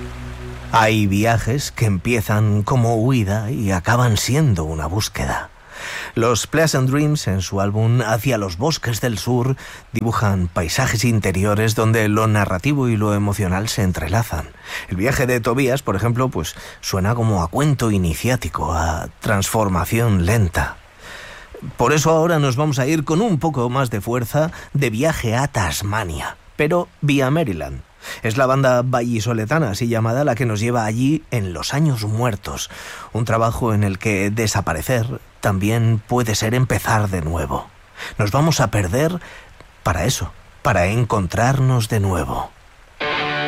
Hay viajes que empiezan como huida y acaban siendo una búsqueda. Los Pleasant Dreams, en su álbum Hacia los bosques del sur, dibujan paisajes interiores donde lo narrativo y lo emocional se entrelazan. El viaje de Tobías, por ejemplo, pues suena como a cuento iniciático, a transformación lenta. Por eso ahora nos vamos a ir con un poco más de fuerza de viaje a Tasmania, pero vía Maryland. Es la banda vallisoletana, así llamada, la que nos lleva allí en los años muertos. Un trabajo en el que desaparecer también puede ser empezar de nuevo. Nos vamos a perder para eso, para encontrarnos de nuevo.